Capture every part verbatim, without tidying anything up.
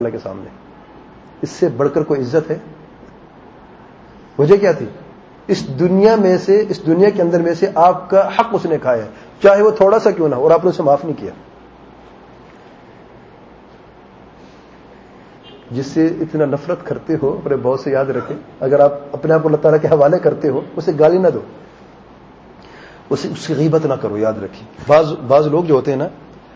اللہ کے سامنے. اس سے بڑھ کر کوئی عزت ہے؟ وجہ کیا تھی؟ اس دنیا میں سے اس دنیا کے اندر میں سے آپ کا حق اس نے کھایا ہے، چاہے وہ تھوڑا سا کیوں نہ، اور آپ نے اسے معاف نہیں کیا. جس سے اتنا نفرت کرتے ہو اپنے بہت سے یاد رکھیں، اگر آپ اپنے آپ کو اللہ تعالیٰ کے حوالے کرتے ہو، اسے گالی نہ دو، اسے اس کی غیبت نہ کرو. یاد رکھیں بعض بعض لوگ جو ہوتے ہیں نا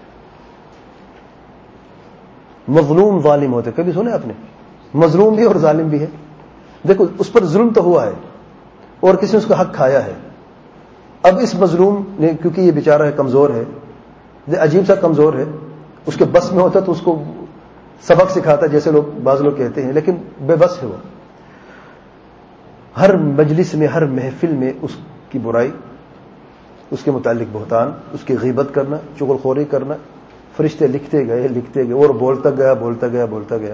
مظلوم ظالم ہوتے، کبھی سنے آپ نے؟ مظلوم بھی اور ظالم بھی ہے. دیکھو اس پر ظلم تو ہوا ہے اور کسی نے اس کا حق کھایا ہے. اب اس مظلوم نے، کیونکہ یہ بیچارہ ہے، کمزور ہے، عجیب سا کمزور ہے، اس کے بس میں ہوتا تو اس کو سبق سکھاتا، جیسے لوگ بعض لوگ کہتے ہیں، لیکن بے بس ہے وہ. ہر مجلس میں، ہر محفل میں اس کی برائی، اس کے متعلق بہتان، اس کی غیبت کرنا، چغل خوری کرنا. فرشتے لکھتے گئے لکھتے گئے اور بولتا گیا بولتا گیا بولتا گیا.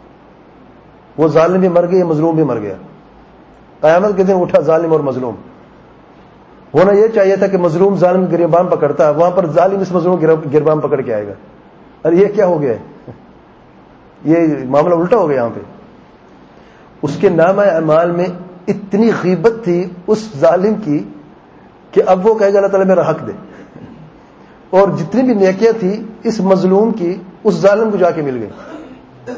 وہ ظالم بھی مر گیا، مظلوم بھی مر گیا. قیامت کے دن اٹھا ظالم اور مظلوم. ہونا یہ چاہیے تھا کہ مظلوم ظالم گریبان پکڑتا، وہاں پر ظالم اس مظلوم گریبان پکڑ کے آئے گا. ارے یہ کیا ہو گیا ہے؟ یہ معاملہ الٹا ہو گیا. یہاں پہ اس کے نامہ اعمال میں اتنی غیبت تھی اس ظالم کی کہ اب وہ کہے گا اللہ تعالیٰ میرا حق دے. اور جتنی بھی نیکیاں تھی اس مظلوم کی اس ظالم کو جا کے مل گئی.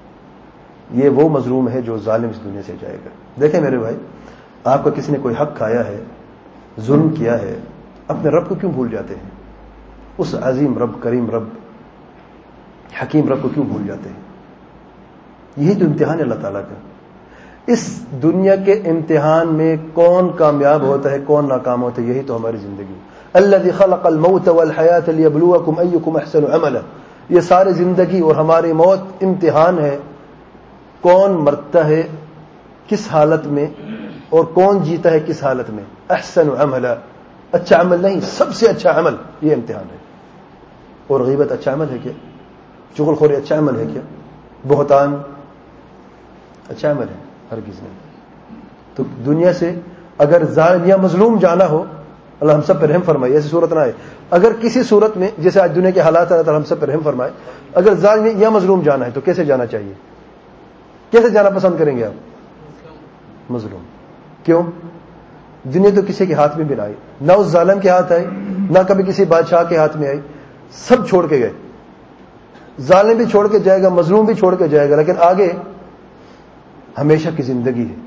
یہ وہ مظلوم ہے جو ظالم اس دنیا سے جائے گا. دیکھیں میرے بھائی، آپ کا کسی نے کوئی حق کھایا ہے، ظلم کیا ہے، اپنے رب کو کیوں بھول جاتے ہیں؟ اس عظیم رب، کریم رب، حکیم رب کو کیوں بھول جاتے ہیں؟ یہی تو امتحان ہے اللہ تعالیٰ کا. اس دنیا کے امتحان میں کون کامیاب ہوتا ہے، کون ناکام ہوتا ہے، یہی تو ہماری زندگی. الذی خلق الموت والحیات لیبلوکم ایکم احسن عملا. یہ ساری زندگی اور ہماری موت امتحان ہے. کون مرتا ہے کس حالت میں اور کون جیتا ہے کس حالت میں. احسن عملا، اچھا عمل نہیں، سب سے اچھا عمل، یہ امتحان ہے. اور غیبت اچھا عمل ہے کیا؟ چغل خوری اچھا عمل ہے کیا؟ بہتان اچھا عمل ہے؟ ہرگز نہیں. تو دنیا سے اگر ظالم یا مظلوم جانا ہو، اللہ ہم سب پر رحم فرمائے، ایسی صورت نہ آئے. اگر کسی صورت میں جیسے آج دنیا کے حالات اللہ تعالیٰ ہم سب پر رحم فرمائے، اگر ظالم یا مظلوم جانا ہے تو کیسے جانا چاہیے؟ کیسے جانا پسند کریں گے آپ؟ مظلوم. کیوں؟ دنیا تو کسی کے ہاتھ میں بھی نہ آئی، نہ اس ظالم کے ہاتھ آئی، نہ کبھی کسی بادشاہ کے ہاتھ میں آئی. سب چھوڑ کے گئے. ظالم بھی چھوڑ کے جائے گا، مظلوم بھی چھوڑ کے جائے گا، لیکن آگے ہمیشہ کی زندگی ہے،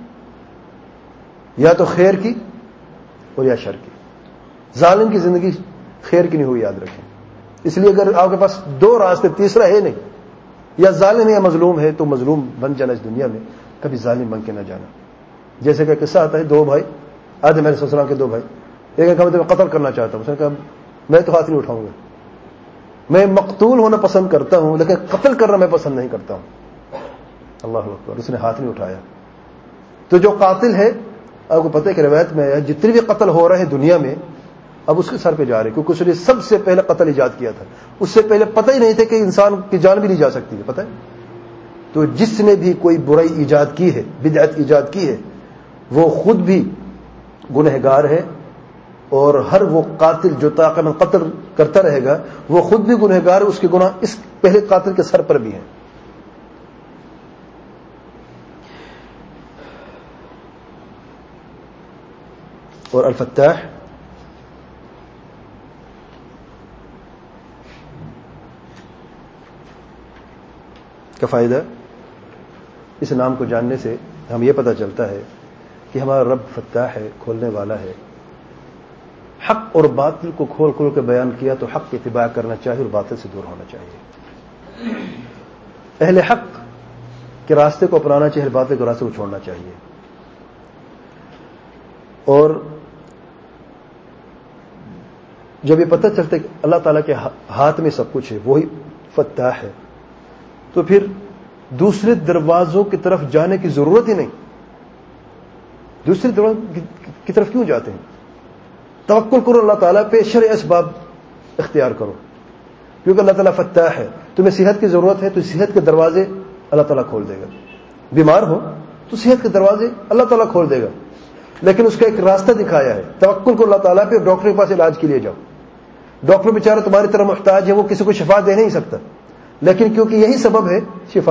یا تو خیر کی اور یا شر کی. ظالم کی زندگی خیر کی نہیں ہوئی، یاد رکھیں. اس لیے اگر آپ کے پاس دو راستے، تیسرا ہے نہیں، یا ظالم ہے یا مظلوم ہے، تو مظلوم بن جانا اس دنیا میں، کبھی ظالم بن کے نہ جانا. جیسے کہ قصہ آتا ہے، دو بھائی آدم علیہ السلام کے دو بھائی، ایک نے کہا میں قتل کرنا چاہتا ہوں. اس نے کہا میں تو ہاتھ نہیں اٹھاؤں گا، میں مقتول ہونا پسند کرتا ہوں لیکن قتل کرنا میں پسند نہیں کرتا ہوں. اللہ اکبر. اس نے ہاتھ نہیں اٹھایا. تو جو قاتل ہے، آپ کو پتہ ہے کہ روایت میں ہے جتنے بھی قتل ہو رہے ہیں دنیا میں اب اس کے سر پہ جا رہے، کیونکہ اس نے سب سے پہلے قتل ایجاد کیا تھا. اس سے پہلے پتہ ہی نہیں تھا کہ انسان کی جان بھی لی جا سکتی ہے، پتہ ہے. تو جس نے بھی کوئی برائی ایجاد کی ہے، بدعت ایجاد کی ہے، وہ خود بھی گنہگار ہے، اور ہر وہ قاتل جو طاقت قتل کرتا رہے گا وہ خود بھی گنہگار ہے. اس کے گناہ اس پہلے قاتل کے سر پر بھی ہیں. اور الفتاح کا فائدہ، اس نام کو جاننے سے ہم یہ پتہ چلتا ہے کہ ہمارا رب فتاح ہے، کھولنے والا ہے. حق اور باطل کو کھول کھول کے بیان کیا تو حق کی اتباع کرنا چاہیے اور باطل سے دور ہونا چاہیے. اہل حق کے راستے کو اپنانا چاہیے، باطل کے راستے کو چھوڑنا چاہیے. اور جب یہ پتہ چلتا ہے کہ اللہ تعالیٰ کے ہاتھ میں سب کچھ ہے، وہی فتاح ہے، تو پھر دوسرے دروازوں کی طرف جانے کی ضرورت ہی نہیں. دوسرے دروازوں کی طرف کیوں جاتے ہیں؟ توکل کرو اللہ تعالیٰ پہ، شرع اسباب اختیار کرو، کیونکہ اللہ تعالیٰ فتاح ہے. تمہیں صحت کی ضرورت ہے تو صحت کے دروازے اللہ تعالیٰ کھول دے گا. بیمار ہو تو صحت کے دروازے اللہ تعالیٰ کھول دے گا، لیکن اس کا ایک راستہ دکھایا ہے. توکل کرو اللہ تعالیٰ پہ، ڈاکٹر کے پاس علاج کے لیے جاؤ. ڈاکٹر بیچارہ تمہاری طرح محتاج ہے، وہ کسی کو شفا دے نہیں سکتا، لیکن کیونکہ یہی سبب ہے شفا